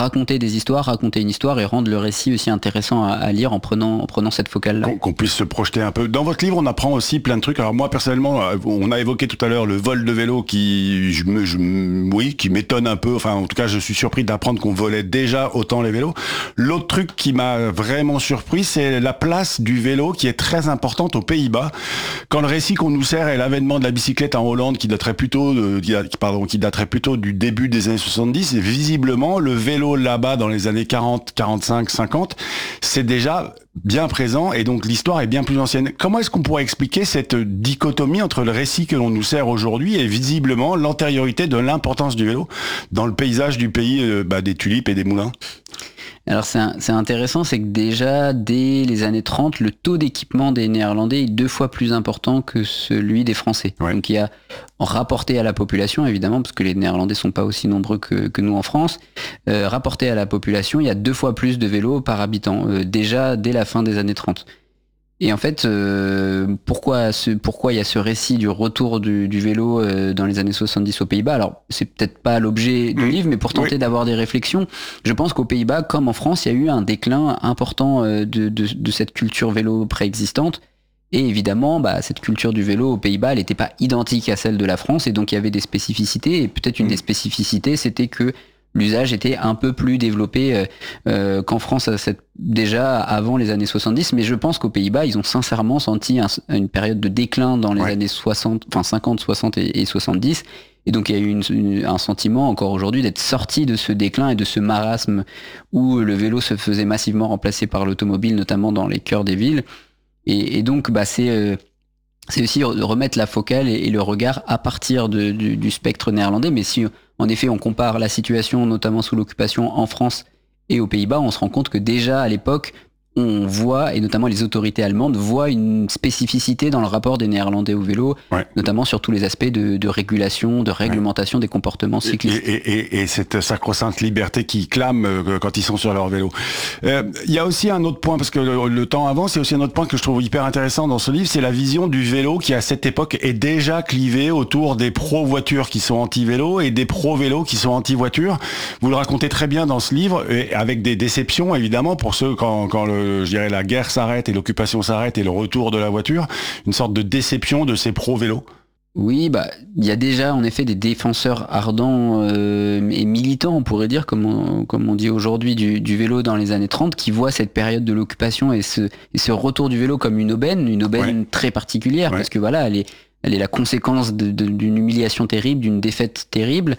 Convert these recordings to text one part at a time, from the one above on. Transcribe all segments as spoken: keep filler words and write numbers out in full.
raconter des histoires, raconter une histoire et rendre le récit aussi intéressant à, à lire en prenant, en prenant cette focale-là. Qu'on, qu'on puisse se projeter un peu. Dans votre livre, on apprend aussi plein de trucs. Alors moi, personnellement, on a évoqué tout à l'heure le vol de vélo qui, je me, je, oui, qui m'étonne un peu. Enfin, en tout cas, je suis surpris d'apprendre qu'on volait déjà autant les vélos. L'autre truc qui m'a vraiment surpris, c'est la place du vélo qui est très importante aux Pays-Bas. Quand le récit qu'on nous sert est l'avènement de la bicyclette en Hollande, qui daterait plutôt, de, pardon, qui daterait plutôt du début des années soixante-dix, et visiblement, le vélo là-bas dans les années quarante, quarante-cinq, cinquante, c'est déjà bien présent et donc l'histoire est bien plus ancienne. Comment est-ce qu'on pourrait expliquer cette dichotomie entre le récit que l'on nous sert aujourd'hui et visiblement l'antériorité de l'importance du vélo dans le paysage du pays euh, bah, des tulipes et des moulins? Alors c'est, un, c'est intéressant, c'est que déjà dès les années trente, le taux d'équipement des Néerlandais est deux fois plus important que celui des Français. Ouais. Donc il y a, rapporté à la population évidemment, parce que les Néerlandais sont pas aussi nombreux que, que nous en France, euh, rapporté à la population, il y a deux fois plus de vélos par habitant, euh, déjà dès la fin des années trente. Et en fait, euh, pourquoi, ce, pourquoi il y a ce récit du retour du, du vélo euh, dans les années soixante-dix aux Pays-Bas? Alors, c'est peut-être pas l'objet du mmh. livre, mais pour tenter oui. d'avoir des réflexions, je pense qu'aux Pays-Bas, comme en France, il y a eu un déclin important euh, de, de, de cette culture vélo préexistante. Et évidemment, bah, cette culture du vélo aux Pays-Bas, elle n'était pas identique à celle de la France, et donc il y avait des spécificités. Et peut-être une mmh. des spécificités, c'était que l'usage était un peu plus développé euh, euh, qu'en France cette, déjà avant les années soixante-dix, mais je pense qu'aux Pays-Bas, ils ont sincèrement senti un, une période de déclin dans les ouais. années soixante, enfin cinquante, soixante et, et soixante-dix, et donc il y a eu une, une, un sentiment encore aujourd'hui d'être sorti de ce déclin et de ce marasme où le vélo se faisait massivement remplacer par l'automobile, notamment dans les cœurs des villes, et, et donc bah, c'est... Euh, c'est aussi remettre la focale et le regard à partir de, du, du spectre néerlandais. Mais si, en effet, on compare la situation, notamment sous l'occupation en France et aux Pays-Bas, on se rend compte que déjà à l'époque, on voit, et notamment les autorités allemandes, voient une spécificité dans le rapport des Néerlandais au vélo, ouais. notamment sur tous les aspects de, de régulation, de réglementation ouais. des comportements cyclistes. Et, et, et, et cette sacro-sainte liberté qu'ils clament euh, quand ils sont sur leur vélo. Il euh, y a aussi un autre point, parce que le, le temps avance, il y a aussi un autre point que je trouve hyper intéressant dans ce livre, c'est la vision du vélo qui, à cette époque, est déjà clivée autour des pro-voitures qui sont anti-vélo et des pro-vélos qui sont anti-voitures. Vous le racontez très bien dans ce livre, et avec des déceptions, évidemment, pour ceux quand, quand le je dirais la guerre s'arrête et l'occupation s'arrête et le retour de la voiture, une sorte de déception de ces pro-vélos. Oui, bah il y a déjà en effet des défenseurs ardents euh, et militants, on pourrait dire, comme on, comme on dit aujourd'hui, du, du vélo dans les années trente, qui voient cette période de l'occupation et ce, et ce retour du vélo comme une aubaine, une aubaine ouais. très particulière, ouais. parce que voilà, elle est, elle est la conséquence de, de, d'une humiliation terrible, d'une défaite terrible.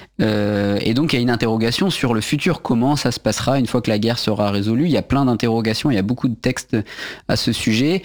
Euh, et donc il y a une interrogation sur le futur, comment ça se passera une fois que la guerre sera résolue. Il y a plein d'interrogations, il y a beaucoup de textes à ce sujet.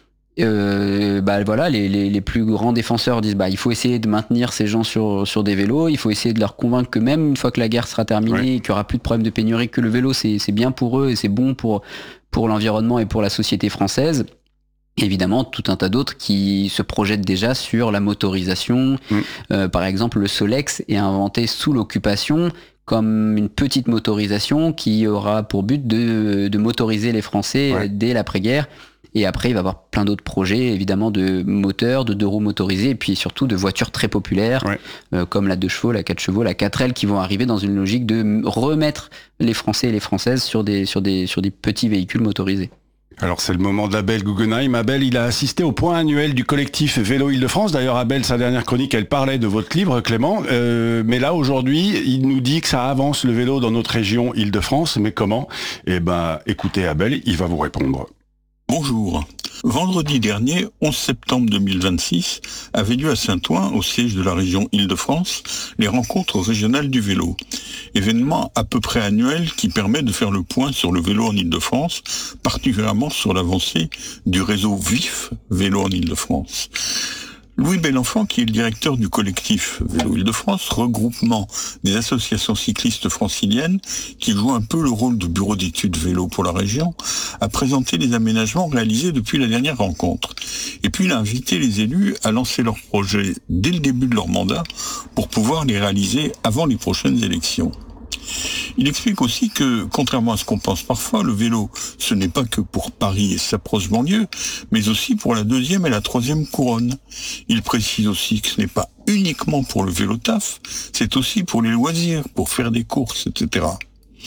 Euh, bah voilà, les, les, les plus grands défenseurs disent bah il faut essayer de maintenir ces gens sur sur des vélos, il faut essayer de leur convaincre que même une fois que la guerre sera terminée, ouais. et qu'il y aura plus de problème de pénurie, que le vélo c'est c'est bien pour eux et c'est bon pour pour l'environnement et pour la société française. Évidemment, tout un tas d'autres qui se projettent déjà sur la motorisation. Mmh. Euh, par exemple, le Solex est inventé sous l'occupation comme une petite motorisation qui aura pour but de, de motoriser les Français ouais. dès l'après-guerre. Et après, il va y avoir plein d'autres projets, évidemment, de moteurs, de deux roues motorisées, et puis surtout de voitures très populaires, ouais. euh, comme la deux chevaux, la quatre chevaux, la quatre L, qui vont arriver dans une logique de remettre les Français et les Françaises sur des, sur des, sur des petits véhicules motorisés. Alors c'est le moment d'Abel Guggenheim. Abel, il a assisté au point annuel du collectif Vélo Île-de-France. D'ailleurs, Abel, sa dernière chronique, elle parlait de votre livre, Clément. Euh, mais là, aujourd'hui, il nous dit que ça avance le vélo dans notre région Île-de-France. Mais comment ? Eh ben, écoutez Abel, il va vous répondre. Bonjour. Vendredi dernier, onze septembre deux mille vingt-six, avait lieu à Saint-Ouen, au siège de la région Île-de-France, les rencontres régionales du vélo. Événement à peu près annuel qui permet de faire le point sur le vélo en Île-de-France, particulièrement sur l'avancée du réseau V I F, Vélo en Île-de-France. Louis Belenfant, qui est le directeur du collectif Vélo Île-de-France, regroupement des associations cyclistes franciliennes, qui joue un peu le rôle de bureau d'études vélo pour la région, a présenté les aménagements réalisés depuis la dernière rencontre. Et puis il a invité les élus à lancer leurs projets dès le début de leur mandat pour pouvoir les réaliser avant les prochaines élections. Il explique aussi que, contrairement à ce qu'on pense parfois, le vélo, ce n'est pas que pour Paris et sa proche banlieue, mais aussi pour la deuxième et la troisième couronne. Il précise aussi que ce n'est pas uniquement pour le vélo taf, c'est aussi pour les loisirs, pour faire des courses, et cetera.